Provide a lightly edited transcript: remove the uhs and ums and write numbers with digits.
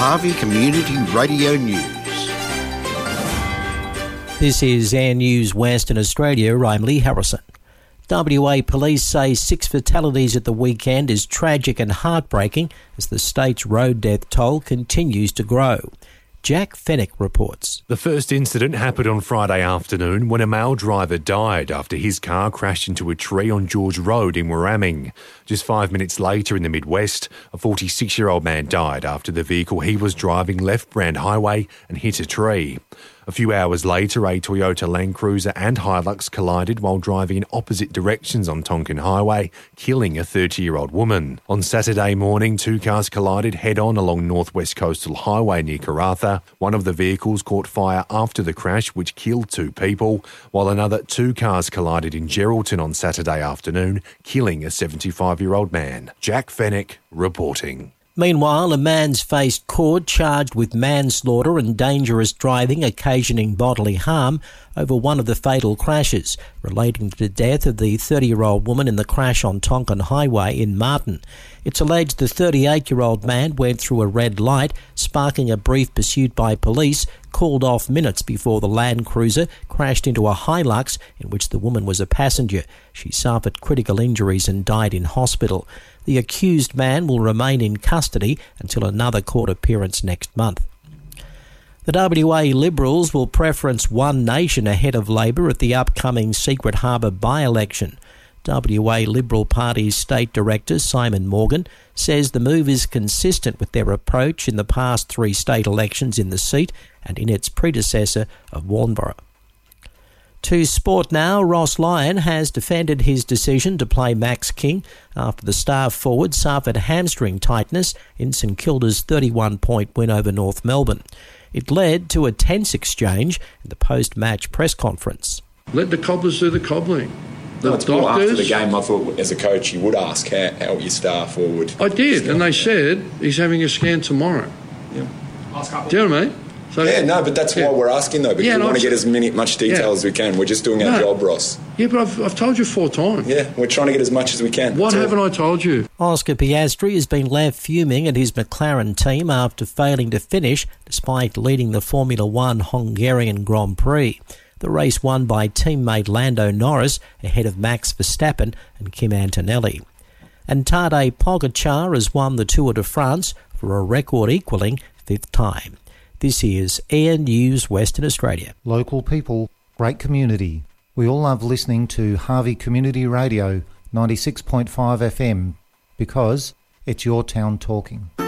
Harvey Community Radio News. This is Air News Western Australia. I'm Lee Harrison. WA Police say 6 fatalities at the weekend is tragic and heartbreaking as the state's road death toll continues to grow. Jack Fennick reports. The first incident happened on Friday afternoon when a male driver died after his car crashed into a tree on George Road in Warraming. Just 5 minutes later in the Midwest, a 46-year-old man died after the vehicle he was driving left Brand Highway and hit a tree. A few hours later, a Toyota Land Cruiser and Hilux collided while driving in opposite directions on Tonkin Highway, killing a 30-year-old woman. On Saturday morning, 2 cars collided head-on along North West Coastal Highway near Karratha. One of the vehicles caught fire after the crash, which killed 2 people, while another 2 cars collided in Geraldton on Saturday afternoon, killing a 75-year-old man. Jack Fennick reporting. Meanwhile, a man's faced court charged with manslaughter and dangerous driving occasioning bodily harm over one of the fatal crashes relating to the death of the 30-year-old woman in the crash on Tonkin Highway in Martin. It's alleged the 38-year-old man went through a red light, sparking a brief pursuit by police, called off minutes before the Land Cruiser crashed into a Hilux in which the woman was a passenger. She suffered critical injuries and died in hospital. The accused man will remain in custody until another court appearance next month. The WA Liberals will preference One Nation ahead of Labor at the upcoming Secret Harbour by-election. WA Liberal Party's State Director Simon Morgan says the move is consistent with their approach in the past 3 state elections in the seat and in its predecessor of Warnborough. To sport now, Ross Lyon has defended his decision to play Max King after the star forward suffered hamstring tightness in St Kilda's 31-point win over North Melbourne. It led to a tense exchange in the post-match press conference. Let the cobblers do the cobbling. It's more after the game, I thought as a coach you would ask how your star forward. I did, and they said he's having a scan tomorrow. Yeah. Do you know what I mean? So, but that's why we're asking though, because we want to get as much detail as we can. We're just doing our job, Ross. Yeah, but I've told you 4 times. Yeah, we're trying to get as much as we can. What haven't I told you? Oscar Piastri has been left fuming at his McLaren team after failing to finish despite leading the Formula One Hungarian Grand Prix. The race won by teammate Lando Norris ahead of Max Verstappen and Kim Antonelli. And Tadej Pogačar has won the Tour de France for a record-equalling 5th time. This is Air News Western Australia. Local people, great community. We all love listening to Harvey Community Radio 96.5 FM because it's your town talking.